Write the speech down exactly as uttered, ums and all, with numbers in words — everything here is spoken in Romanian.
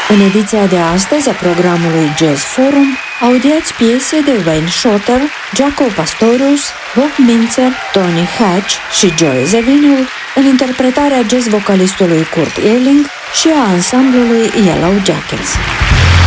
În ediția de astăzi a programului Jazz Forum, audiați piese de Wayne Shorter, Jaco Pastorius, Bob Mintzer, Tony Hatch și Joey Zawinul, în interpretarea jazz vocalistului Kurt Elling și a ansamblului Yellow Jackets.